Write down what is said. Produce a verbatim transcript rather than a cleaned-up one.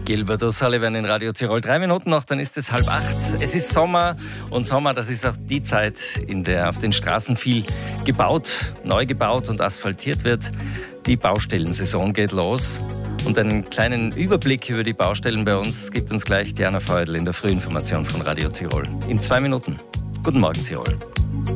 Gilbert O'Sullivan in Radio Tirol. Drei Minuten noch, dann ist es halb acht. Es ist Sommer und Sommer, das ist auch die Zeit, in der auf den Straßen viel gebaut, neu gebaut und asphaltiert wird. Die Baustellensaison geht los. Und einen kleinen Überblick über die Baustellen bei uns gibt uns gleich Diana Feudel in der Frühinformation von Radio Tirol. In zwei Minuten. Guten Morgen, Tirol.